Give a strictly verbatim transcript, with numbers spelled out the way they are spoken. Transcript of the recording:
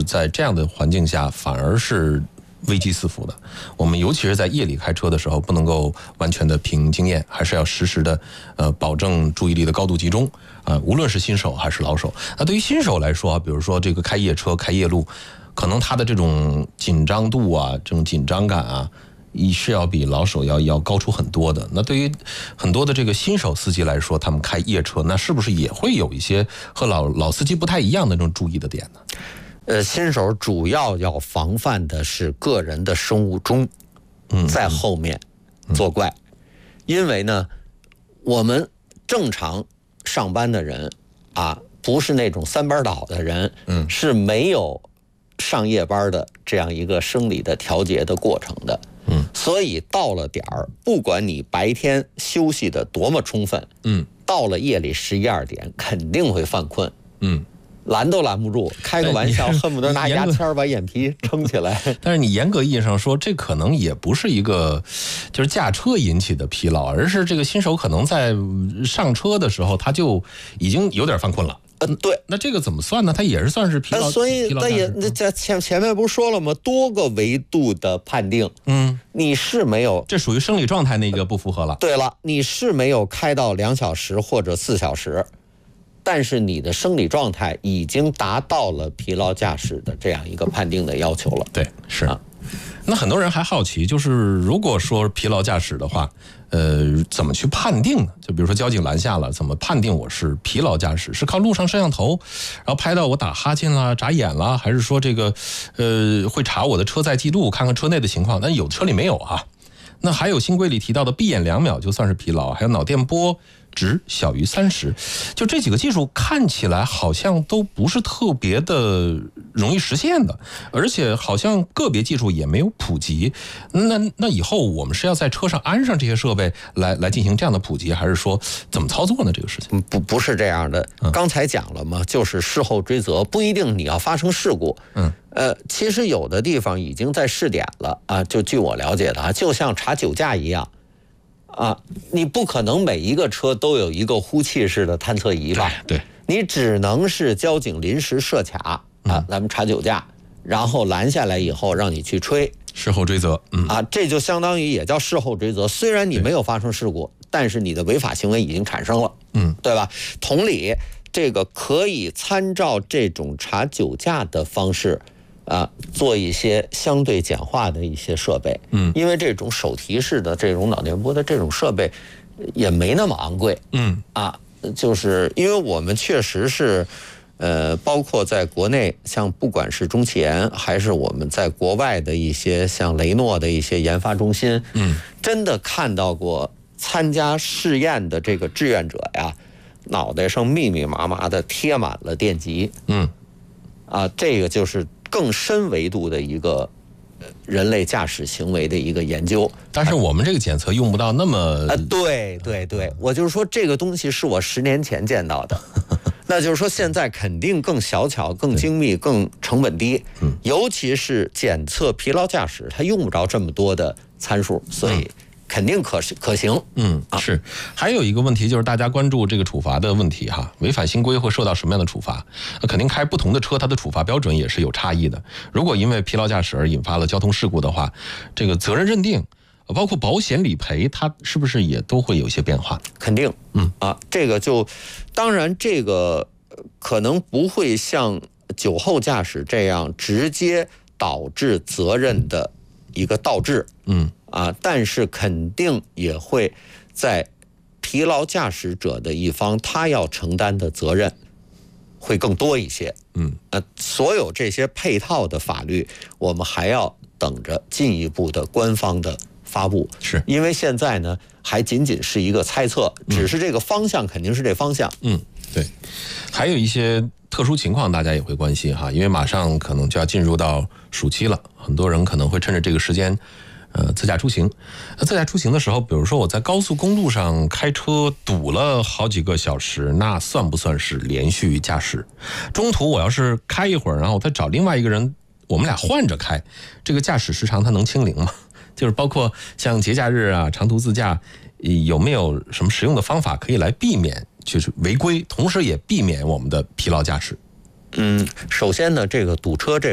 在这样的环境下反而是危机四伏的。我们尤其是在夜里开车的时候，不能够完全的凭经验，还是要实时的呃保证注意力的高度集中啊、呃。无论是新手还是老手，那对于新手来说，比如说这个开夜车、开夜路，可能他的这种紧张度啊、这种紧张感啊，是要比老手要要高出很多的。那对于很多的这个新手司机来说，他们开夜车，那是不是也会有一些和老老司机不太一样的这种注意的点呢？ 呃，新手主要要防范的是个人的生物钟，在后面作怪，嗯嗯、因为呢，我们正常上班的人啊，不是那种三班倒的人，嗯，是没有上夜班的这样一个生理的调节的过程的，嗯，所以到了点儿，不管你白天休息的多么充分，嗯，到了夜里十一二点，肯定会犯困，嗯。拦都拦不住，开个玩笑，恨不得拿牙签把眼皮撑起来。 但是你严格意义上说，这可能也不是一个就是驾车引起的疲劳，而是这个新手可能在上车的时候他就已经有点犯困了。 呃，对， 那这个怎么算呢？它也是算是疲劳。 呃、所以那也那在前前面不是说了吗？多个维度的判定，嗯，你是没有， 这属于生理状态那个不符合了。 对了，你是没有开到两小时或者四小时。但是你的生理状态已经达到了疲劳驾驶的这样一个判定的要求了。 对，是。啊、那很多人还好奇，就是如果说疲劳驾驶的话，呃，怎么去判定呢？就比如说交警拦下了，怎么判定我是疲劳驾驶？是靠录上摄像头，然后拍到我打哈欠啦、眨眼啦，还是说这个呃会查我的车载记录，看看车内的情况？但有车里没有啊。那还有新规里提到的闭眼两秒就算是疲劳，还有脑电波值小于三十，就这几个技术看起来好像都不是特别的容易实现的，而且好像个别技术也没有普及。那那以后我们是要在车上安上这些设备来来进行这样的普及，还是说怎么操作呢？这个事情不不是这样的。刚才讲了嘛，就是事后追责，不一定你要发生事故。嗯。呃，其实有的地方已经在试点了啊，就据我了解的啊，就像查酒驾一样，啊，你不可能每一个车都有一个呼气式的探测仪吧？ 对， 你只能是交警临时设卡啊，咱们查酒驾，然后拦下来以后让你去吹， 事后追责，嗯啊，这就相当于也叫事后追责。虽然你没有发生事故，但是你的违法行为已经产生了，嗯，对吧？同理，这个可以参照这种查酒驾的方式。啊，做一些相对简化的一些设备，嗯，因为这种手提式的这种脑电波的这种设备也没那么昂贵，嗯，啊，就是因为我们确实是，呃，包括在国内，像不管是中汽研还是我们在国外的一些像雷诺的一些研发中心，嗯，真的看到过参加试验的这个志愿者呀，脑袋上密密麻麻的贴满了电极，嗯，啊，这个就是。更深维度的一个人类驾驶行为的一个研究， 但是我们这个检测用不到那么…… 呃，对对对，我就是说这个东西是我十年前见到的，那就是说现在肯定更小巧、更精密、更成本低，嗯，尤其是检测疲劳驾驶，它用不着这么多的参数，所以。肯定可可行， 嗯，是。还有一个问题就是大家关注这个处罚的问题哈，违反新规会受到什么样的处罚？肯定开不同的车，它的处罚标准也是有差异的。如果因为疲劳驾驶而引发了交通事故的话，这个责任认定，包括保险理赔，它是不是也都会有一些变化？ 肯定，嗯啊，这个就，当然这个可能不会像酒后驾驶这样直接导致责任的一个倒置，嗯。啊，但是肯定也会在疲劳驾驶者的一方，他要承担的责任会更多一些。嗯，呃，所有这些配套的法律，我们还要等着进一步的官方的发布。 是， 因为现在呢，还仅仅是一个猜测，只是这个方向肯定是这方向。 嗯，对。还有一些特殊情况，大家也会关心哈，因为马上可能就要进入到暑期了，很多人可能会趁着这个时间。呃，自驾出行，那自驾出行的时候，比如说我在高速公路上开车堵了好几个小时，那算不算是连续驾驶？中途我要是开一会儿，然后我再找另外一个人，我们俩换着开，这个驾驶时长它能清零吗？就是包括像节假日啊、长途自驾，有没有什么实用的方法可以来避免就是违规，同时也避免我们的疲劳驾驶？ 嗯，首先呢，这个堵车这